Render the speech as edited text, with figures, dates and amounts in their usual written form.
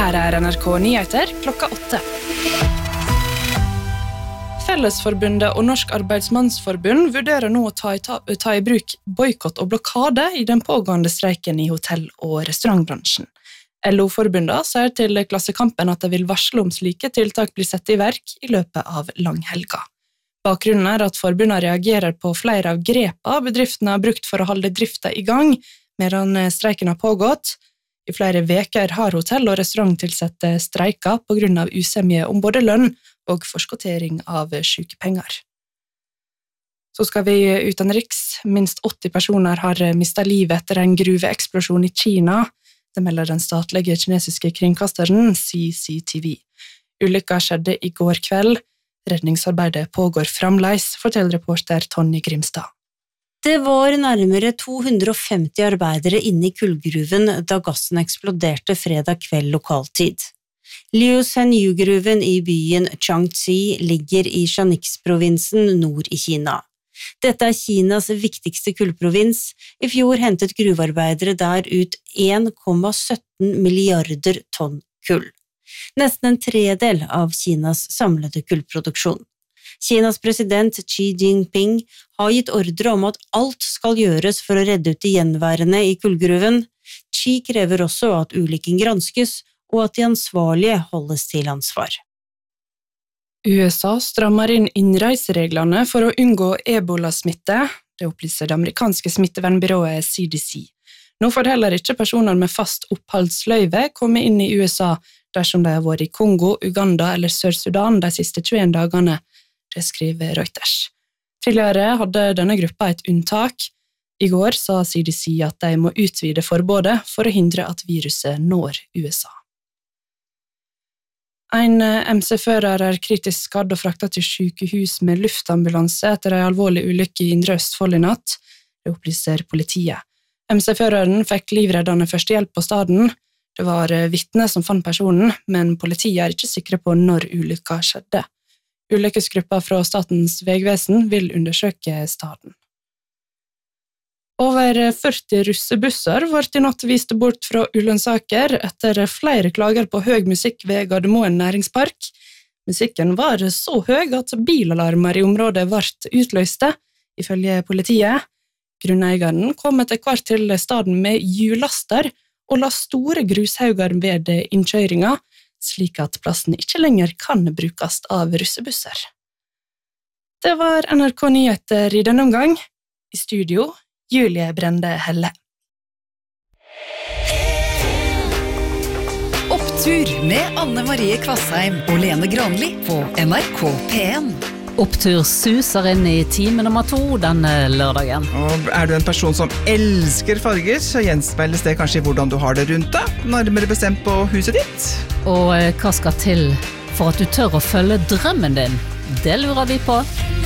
Her NRK Nyheter klokka 8. Fellesforbundet og Norsk Arbeidsmannsforbund vurderer nå å ta i bruk boikott og blokade i den pågående streiken i hotell- og restaurantbransjen. LO-forbundet sier til Klassekampen at de vil varsle om slike tiltak blir sett i verk i løpet av langhelga. Bakgrunnen at forbundet reagerer på flere av grepene bedriftene har brukt for å holde drifta i gang, medan streiken har pågått. I flere veker har hotell- og restauranttilsatte streiket på grunn av usemje om både lønn og forskotering av sykepenger. Så skal vi utenriks. Minst 80 personer har mistet livet etter en gruveeksplosjon i Kina. Det melder den statlige kinesiske kringkasteren CCTV. Ulykka skjedde i går kveld. Redningsarbeidet pågår fremleis, forteller reporter Tonje Grimstad. Det var nærmere 250 arbeidere inne i kullgruven da gassen eksploderte fredag kveld lokaltid. Liu Shenyu-gruven i byen Changxi ligger i Shanxi-provinsen nord i Kina. Dette Kinas viktigste kullprovins. I fjor hentet gruvearbeidere der ut 1,17 milliarder tonn kull. Nesten en tredel av Kinas samlede kullproduksjon. Kinas president Xi Jinping har gitt ordre om at alt skal gjøres for å redde ut de gjenværende i kullgruven. Xi krever også at ulykken granskes, og at de ansvarlige holdes til ansvar. USA strammer inn innreisereglene for å unngå ebola-smitte. Det opplyser det amerikanske smittevernbyrået CDC. Nå får heller ikke personer med fast oppholdsløyve komme inn i USA dersom de har vært i Kongo, Uganda eller Sør-Sudan de siste 21 dagene, det skriver Reuters. Tidligere hadde denne gruppa et unntak. I går sa CDC at de må utvide forbudet for å hindre at viruset når USA. En MC-fører er kritisk skadd og fraktet til sykehus med luftambulanse etter en alvorlig ulykke i Indre Østfold i natt, det opplyser politiet. MC-føreren fikk livreddende førstehjelp på staden. Det var vitne som fant personen, men politiet er ikke sikre på når ulykka skjedde. Ulykkesgruppa fra Statens vegvesen vil undersøke staden. Over 40 russebusser ble i natt vist bort fra Ullensaker etter flere klager på høy musikk ved Gardermoen næringspark. Musikken var så høy at bilalarmer i området ble utløste, ifølge politiet. Grunneieren kom etter hvert til staden med hjullaster og la store grushauger ved innkjøringa, slik at plassen ikke lenger kan brukes av russebusser. Det var NRK Nyheter i denne omgang. I studio, Julie Brende Helle. Opptur med Anne Marie Kvassheim og Lene Granli på NRK P1. Opptur suser inn i time nummer 2 denne lørdagen. Og er du en person som elsker farger, så gjenspeiles det kanskje i hvordan du har det rundt deg, nærmere bestemt på huset ditt. Og hva skal til for at du tør å følge drømmen din? Det lurer vi på.